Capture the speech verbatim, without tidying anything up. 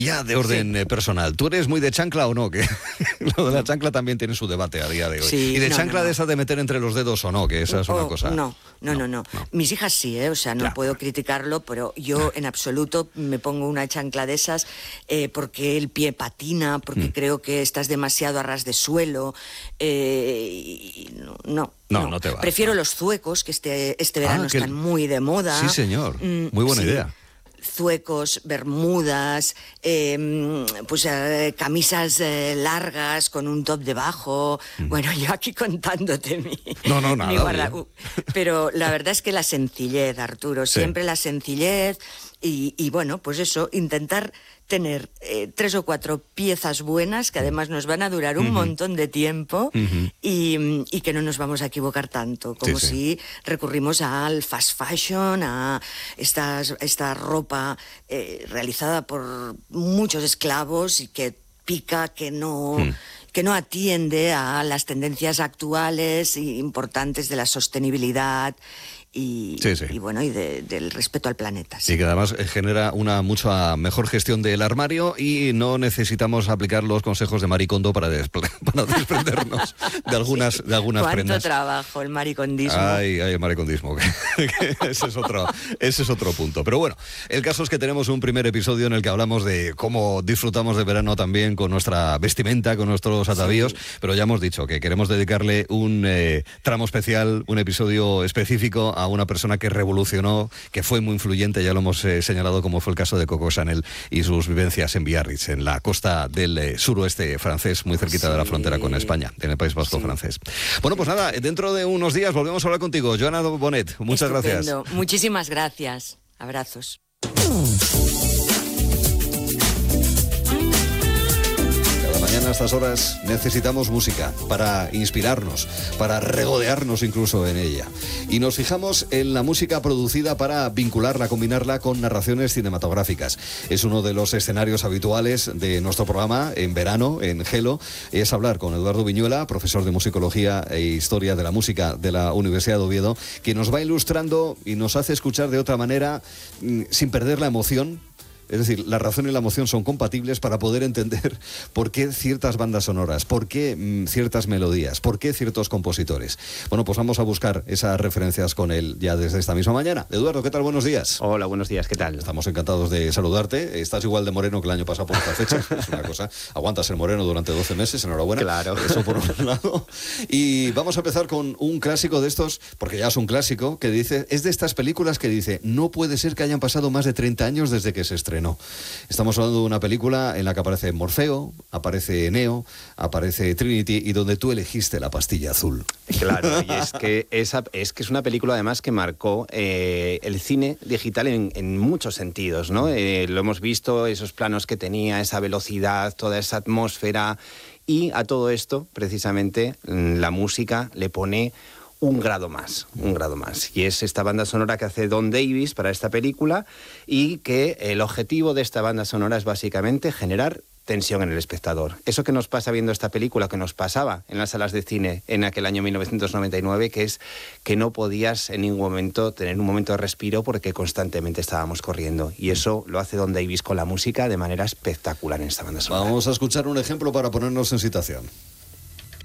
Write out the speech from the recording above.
Ya de orden sí. personal, ¿tú eres muy de chancla o no? Que lo de la chancla también tiene su debate a día de hoy. Sí, y de no, chancla no, no. de esa de meter entre los dedos o no, que esa es una oh, cosa... No, no, no, no, no. Mis hijas sí, ¿eh? O sea, no ya. puedo criticarlo, pero yo en absoluto me pongo una chancla de esas eh, porque el pie patina, porque mm. creo que estás demasiado a ras de suelo. Eh, y no, no. No, no, no te va. Prefiero no. los zuecos, que este, este verano ah, que... están muy de moda. Sí, señor. Mm, muy buena sí. idea. Zuecos, bermudas, eh, pues eh, camisas eh, largas con un top debajo. Mm. Bueno, yo aquí contándote mi, no, no, nada, mi guarda... Pero la verdad es que la sencillez, Arturo, sí. siempre la sencillez y, y bueno, pues eso, intentar tener eh, tres o cuatro piezas buenas que además nos van a durar un uh-huh. montón de tiempo uh-huh. y, y que no nos vamos a equivocar tanto, como sí, sí. si recurrimos al fast fashion, a esta, esta ropa eh, realizada por muchos esclavos y que pica, que no... Uh-huh. que no atiende a las tendencias actuales e importantes de la sostenibilidad y, sí, sí. y bueno, y de, del respeto al planeta. Sí. Y que además genera una mucha mejor gestión del armario y no necesitamos aplicar los consejos de Marie Kondo para, despre- para desprendernos de algunas, sí. de algunas ¿Cuánto prendas. ¿Cuánto trabajo el maricondismo? Ay, ay, el maricondismo. ese, es otro, ese es otro punto. Pero bueno, el caso es que tenemos un primer episodio en el que hablamos de cómo disfrutamos de verano también con nuestra vestimenta, con nuestros atavíos, sí. pero ya hemos dicho que queremos dedicarle un eh, tramo especial, un episodio específico a una persona que revolucionó, que fue muy influyente, ya lo hemos eh, señalado, como fue el caso de Coco Chanel y sus vivencias en Biarritz, en la costa del eh, suroeste francés, muy cerquita sí. de la frontera con España, en el País Vasco sí. francés. Bueno, pues nada, dentro de unos días volvemos a hablar contigo. Joana Bonet, muchas Estupendo. gracias. Muchísimas gracias. Abrazos. Mañana a estas horas necesitamos música para inspirarnos, para regodearnos incluso en ella. Y nos fijamos en la música producida para vincularla, combinarla con narraciones cinematográficas. Es uno de los escenarios habituales de nuestro programa en verano, en Gelo. Es hablar con Eduardo Viñuela, profesor de musicología e historia de la música de la Universidad de Oviedo, que nos va ilustrando y nos hace escuchar de otra manera, sin perder la emoción. Es decir, la razón y la emoción son compatibles para poder entender por qué ciertas bandas sonoras, por qué mmm, ciertas melodías, por qué ciertos compositores. Bueno, pues vamos a buscar esas referencias con él ya desde esta misma mañana. Eduardo, ¿qué tal? Buenos días. Hola, buenos días, ¿qué tal? Estamos encantados de saludarte. Estás igual de moreno que el año pasado por esta fecha. Es una cosa. Aguantas el moreno durante doce meses, enhorabuena. Claro. Eso por un lado. Y vamos a empezar con un clásico de estos, porque ya es un clásico, que dice, es de estas películas que dice, no puede ser que hayan pasado más de treinta años desde que se estrenó. No. Estamos hablando de una película en la que aparece Morfeo, aparece Neo, aparece Trinity y donde tú elegiste la pastilla azul. Claro, y es que, esa, es, que es una película además que marcó eh, el cine digital en, en muchos sentidos, ¿no? Eh, lo hemos visto, esos planos que tenía, esa velocidad, toda esa atmósfera, y a todo esto, precisamente, la música le pone un grado más, un grado más. Y es esta banda sonora que hace Don Davis para esta película y que el objetivo de esta banda sonora es básicamente generar tensión en el espectador. Eso que nos pasa viendo esta película, que nos pasaba en las salas de cine en aquel año mil novecientos noventa y nueve, que es que no podías en ningún momento tener un momento de respiro porque constantemente estábamos corriendo. Y eso lo hace Don Davis con la música de manera espectacular en esta banda sonora. Vamos a escuchar un ejemplo para ponernos en situación.